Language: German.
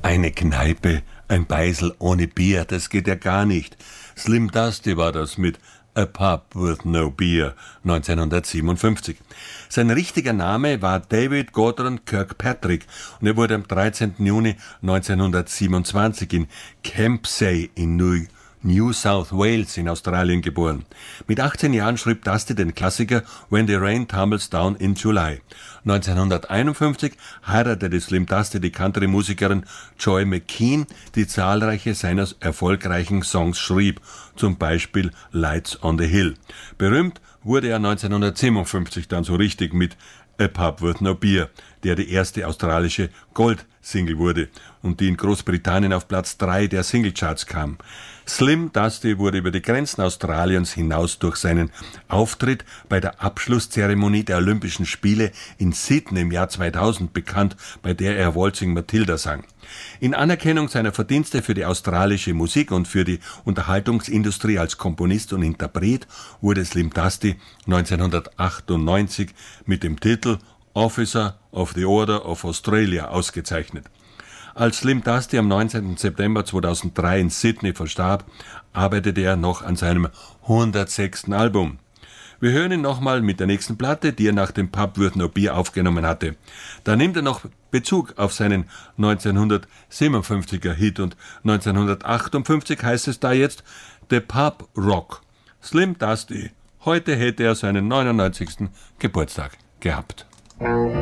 Eine Kneipe, ein Beisel ohne Bier, das geht ja gar nicht. Slim Dusty war das mit A Pub with No Beer 1957. Sein richtiger Name war David Gordon Kirkpatrick und er wurde am 13. Juni 1927 in Kempsey in New South Wales in Australien geboren. Mit 18 Jahren schrieb Dusty den Klassiker When the Rain Tumbles Down in July. 1951 heiratete Slim Dusty die Country-Musikerin Joy McKean, die zahlreiche seiner erfolgreichen Songs schrieb, zum Beispiel Lights on the Hill. Berühmt wurde er 1957 dann so richtig mit A Pub with No Beer, der die erste australische Gold-Single wurde und die in Großbritannien auf Platz 3 der Singlecharts kam. Slim Dusty wurde über die Grenzen Australiens hinaus durch seinen Auftritt bei der Abschlusszeremonie der Olympischen Spiele in Sydney im Jahr 2000 bekannt, bei der er Waltzing Matilda sang. In Anerkennung seiner Verdienste für die australische Musik und für die Unterhaltungsindustrie als Komponist und Interpret wurde Slim Dusty 1998 mit dem Titel Officer of the Order of Australia ausgezeichnet. Als Slim Dusty am 19. September 2003 in Sydney verstarb, arbeitete er noch an seinem 106. Album. Wir hören ihn nochmal mit der nächsten Platte, die er nach dem Pub with No Beer aufgenommen hatte. Da nimmt er noch Bezug auf seinen 1957er Hit und 1958 heißt es da jetzt The Pub Rock. Slim Dusty, heute hätte er seinen 99. Geburtstag gehabt.